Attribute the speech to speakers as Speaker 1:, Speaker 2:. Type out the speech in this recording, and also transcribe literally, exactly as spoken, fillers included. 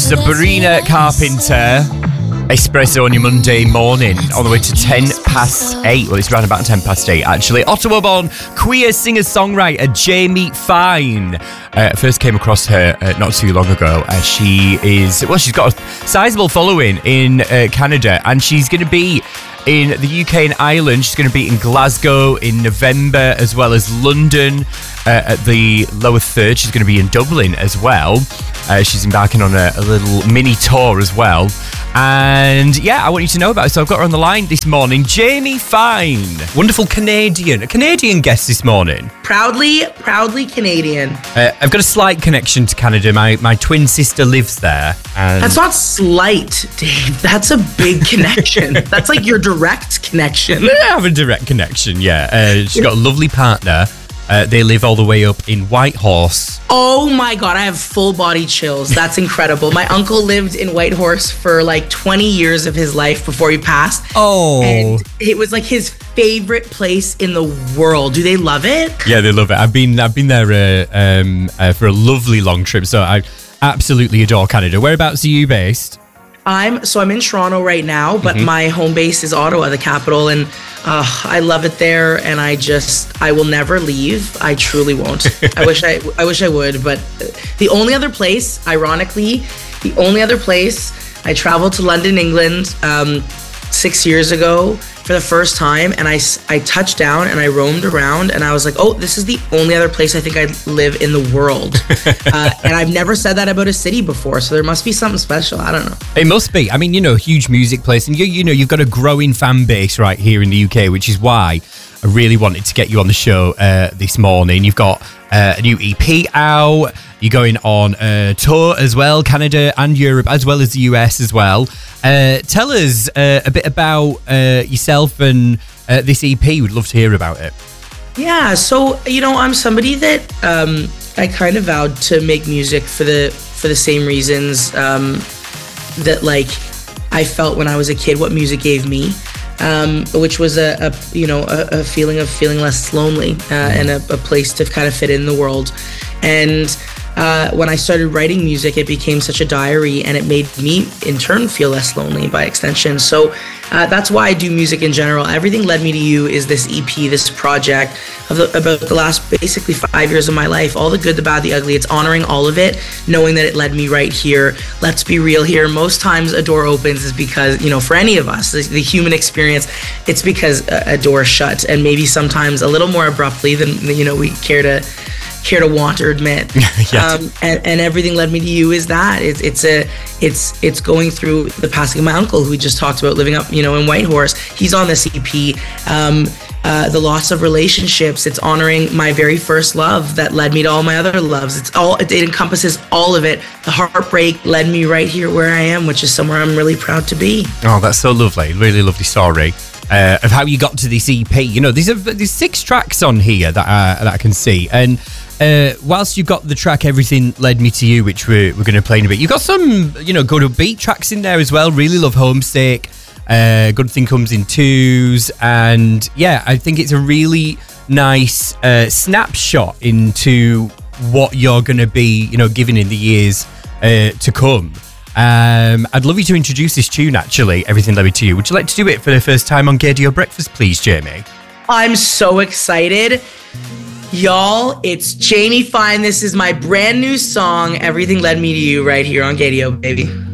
Speaker 1: Sabrina Carpenter. Espresso on your Monday morning, on the way to ten past eight. Well, it's around about ten past eight, actually. Ottawa-born queer singer-songwriter Jamie Fine. Uh, first came across her uh, not too long ago. Uh, she is, well, she's got a sizable following in uh, Canada, and she's going to be in the U K and Ireland. She's going to be in Glasgow in November, as well as London uh, at the lower third. She's going to be in Dublin as well. Uh, she's embarking on a, a little mini tour as well. And yeah, I want you to know about it. So I've got her on the line this morning. Jamie Fine, wonderful Canadian, a Canadian guest this morning.
Speaker 2: Proudly, proudly Canadian.
Speaker 1: Uh, I've got a slight connection to Canada. My my twin sister lives there. And
Speaker 2: That's not slight, Dave. That's a big connection. That's like your direct connection.
Speaker 1: I have a direct connection, yeah. Uh, she's got a lovely partner. Uh, they live all the way up in Whitehorse.
Speaker 2: Oh my God, I have full body chills. That's incredible. My uncle lived in Whitehorse for like twenty years of his life before he passed.
Speaker 1: Oh.
Speaker 2: And it was like his favorite place in the world. Do they love it?
Speaker 1: Yeah, they love it. I've been I've been there uh, um, uh, for a lovely long trip, so I absolutely adore Canada. Whereabouts are you based?
Speaker 2: I'm so I'm in Toronto right now, but
Speaker 1: Mm-hmm.
Speaker 2: my home base is Ottawa, the capital, and uh, I love it there. And I just I will never leave. I truly won't. I wish I I wish I would, but the only other place, ironically, the only other place I traveled to London, England, um, six years ago for the first time, and I I touched down and I roamed around, and I was like, oh, this is the only other place I think I live in the world. uh, and I've never said that about a city before, so there must be something special. I don't know.
Speaker 1: It must be. I mean, you know, huge music place, and you you know, you've got a growing fan base right here in the U K, which is why I really wanted to get you on the show uh, this morning. You've got uh, a new E P out. You're going on a tour as well, Canada and Europe, as well as the U S as well. Uh, tell us uh, a bit about uh, yourself and uh, this E P. We'd love to hear about it.
Speaker 2: Yeah, so you know, I'm somebody that um, I kind of vowed to make music for the for the same reasons um, that like I felt when I was a kid. What music gave me, um, which was a, a you know a, a feeling of feeling less lonely uh, and a, a place to kind of fit in the world. And Uh, when I started writing music, it became such a diary, and it made me, in turn, feel less lonely by extension. So uh, that's why I do music in general. Everything Led Me to You is this E P, this project of the, about the last basically five years of my life. All the good, the bad, the ugly. It's honoring all of it, knowing that it led me right here. Let's be real here. Most times a door opens is because, you know, for any of us, the, the human experience, it's because a, a door shut, and maybe sometimes a little more abruptly than, you know, we care to care to want or admit.
Speaker 1: Yes.
Speaker 2: um, and, and Everything Led Me to You is that. It's it's a it's it's going through the passing of my uncle, who we just talked about, living up, you know, in Whitehorse. He's on this E P. Um, uh, the loss of relationships. It's honoring my very first love that led me to all my other loves. It's all it, it encompasses all of it. The heartbreak led me right here where I am, which is somewhere I'm really proud to be.
Speaker 1: Oh, that's so lovely. Really lovely story. Uh, of how you got to this E P. You know, there's, a, there's six tracks on here that, uh, that I can see. And uh, whilst you've got the track Everything Led Me to You, which we're, we're going to play in a bit, you've got some, you know, good upbeat tracks in there as well. Really love Homesick. Uh, Good Thing Comes in Twos. And yeah, I think it's a really nice uh, snapshot into what you're going to be, you know, given in the years uh, to come. Um, I'd love you to introduce this tune, actually, Everything Led Me to You. Would you like to do it for the first time on Gaydio Breakfast, please, Jamie?
Speaker 2: I'm so excited. Y'all, it's Jamie Fine. This is my brand new song, Everything Led Me to You, right here on Gaydio, baby.